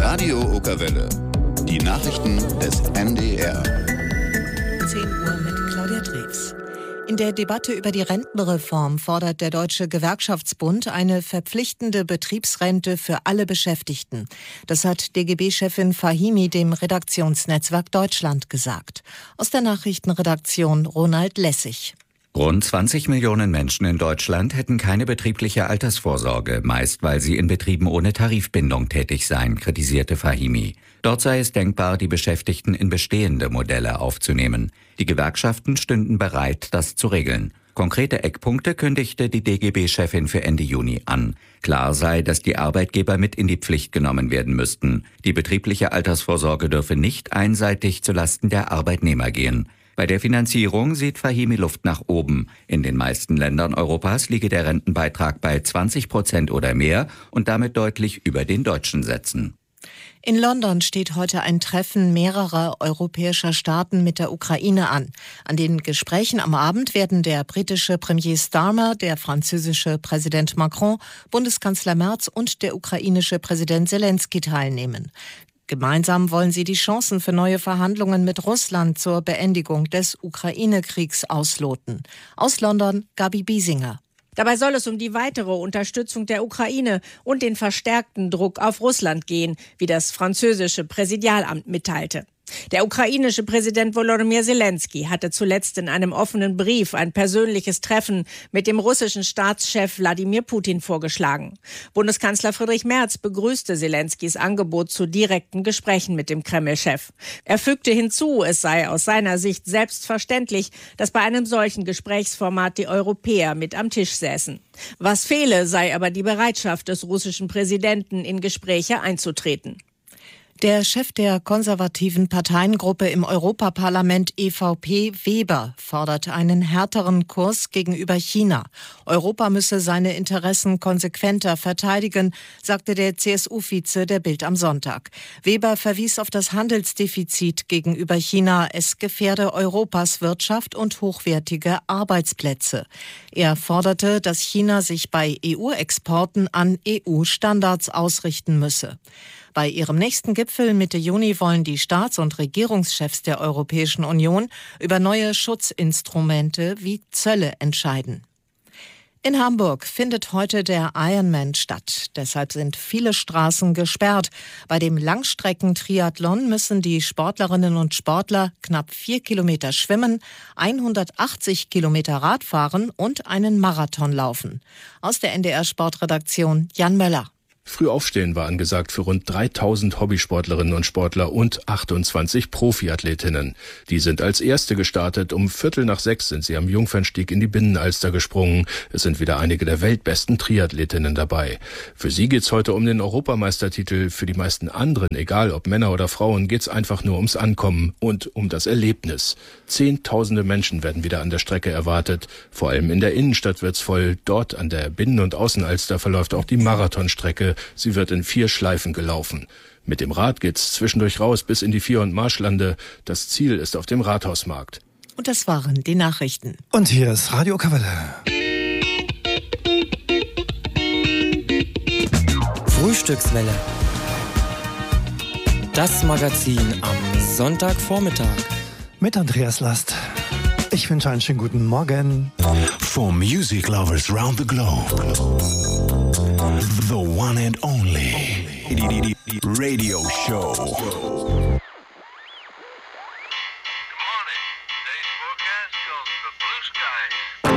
Radio Okerwelle. Die Nachrichten des NDR. 10 Uhr mit Claudia Drews. In der Debatte über die Rentenreform fordert der Deutsche Gewerkschaftsbund eine verpflichtende Betriebsrente für alle Beschäftigten. Das hat DGB-Chefin Fahimi dem Redaktionsnetzwerk Deutschland gesagt. Aus der Nachrichtenredaktion Ronald Lessig. Rund 20 Millionen Menschen in Deutschland hätten keine betriebliche Altersvorsorge, meist weil sie in Betrieben ohne Tarifbindung tätig seien, kritisierte Fahimi. Dort sei es denkbar, die Beschäftigten in bestehende Modelle aufzunehmen. Die Gewerkschaften stünden bereit, das zu regeln. Konkrete Eckpunkte kündigte die DGB-Chefin für Ende Juni an. Klar sei, dass die Arbeitgeber mit in die Pflicht genommen werden müssten. Die betriebliche Altersvorsorge dürfe nicht einseitig zulasten der Arbeitnehmer gehen. Bei der Finanzierung sieht Fahimi Luft nach oben. In den meisten Ländern Europas liege der Rentenbeitrag bei 20% oder mehr und damit deutlich über den deutschen Sätzen. In London steht heute ein Treffen mehrerer europäischer Staaten mit der Ukraine an. An den Gesprächen am Abend werden der britische Premier Starmer, der französische Präsident Macron, Bundeskanzler Merz und der ukrainische Präsident Zelensky teilnehmen. Gemeinsam wollen sie die Chancen für neue Verhandlungen mit Russland zur Beendigung des Ukraine-Kriegs ausloten. Aus London, Gabi Biesinger. Dabei soll es um die weitere Unterstützung der Ukraine und den verstärkten Druck auf Russland gehen, wie das französische Präsidialamt mitteilte. Der ukrainische Präsident Volodymyr Zelensky hatte zuletzt in einem offenen Brief ein persönliches Treffen mit dem russischen Staatschef Wladimir Putin vorgeschlagen. Bundeskanzler Friedrich Merz begrüßte Zelenskys Angebot zu direkten Gesprächen mit dem Kreml-Chef. Er fügte hinzu, es sei aus seiner Sicht selbstverständlich, dass bei einem solchen Gesprächsformat die Europäer mit am Tisch säßen. Was fehle, sei aber die Bereitschaft des russischen Präsidenten, in Gespräche einzutreten. Der Chef der konservativen Parteiengruppe im Europaparlament EVP, Weber, fordert einen härteren Kurs gegenüber China. Europa müsse seine Interessen konsequenter verteidigen, sagte der CSU-Vize der Bild am Sonntag. Weber verwies auf das Handelsdefizit gegenüber China. Es gefährde Europas Wirtschaft und hochwertige Arbeitsplätze. Er forderte, dass China sich bei EU-Exporten an EU-Standards ausrichten müsse. Bei ihrem nächsten Gipfel Mitte Juni wollen die Staats- und Regierungschefs der Europäischen Union über neue Schutzinstrumente wie Zölle entscheiden. In Hamburg findet heute der Ironman statt. Deshalb sind viele Straßen gesperrt. Bei dem Langstreckentriathlon müssen die Sportlerinnen und Sportler knapp 4 Kilometer schwimmen, 180 Kilometer Rad fahren und einen Marathon laufen. Aus der NDR-Sportredaktion Jan Möller. Früh aufstehen war angesagt für rund 3000 Hobbysportlerinnen und Sportler und 28 Profiathletinnen. Die sind als Erste gestartet. Um 5:45 sind sie am Jungfernstieg in die Binnenalster gesprungen. Es sind wieder einige der weltbesten Triathletinnen dabei. Für sie geht's heute um den Europameistertitel. Für die meisten anderen, egal ob Männer oder Frauen, geht's einfach nur ums Ankommen und um das Erlebnis. Zehntausende Menschen werden wieder an der Strecke erwartet. Vor allem in der Innenstadt wird's voll. Dort an der Binnen- und Außenalster verläuft auch die Marathonstrecke. Sie wird in 4 Schleifen gelaufen. Mit dem Rad geht's zwischendurch raus bis in die Vier- und Marschlande. Das Ziel ist auf dem Rathausmarkt. Und das waren die Nachrichten. Und hier ist Radio Okerwelle. Frühstückswelle. Das Magazin am Sonntagvormittag. Mit Andreas Last. Ich wünsche einen schönen guten Morgen. For music lovers round the globe. The one and only Radio Show.